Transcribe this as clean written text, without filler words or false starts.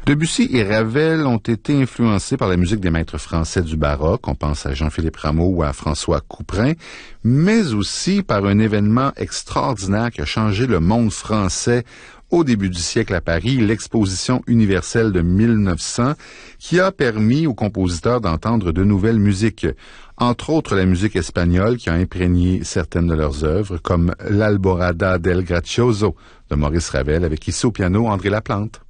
Debussy et Ravel ont été influencés par la musique des maîtres français du baroque, on pense à Jean-Philippe Rameau ou à François Couperin, mais aussi par un événement extraordinaire qui a changé le monde français au début du siècle à Paris, l'Exposition universelle de 1900, qui a permis aux compositeurs d'entendre de nouvelles musiques, entre autres la musique espagnole qui a imprégné certaines de leurs œuvres, comme l'Alborada del Gracioso de Maurice Ravel, avec ici au piano André Laplante.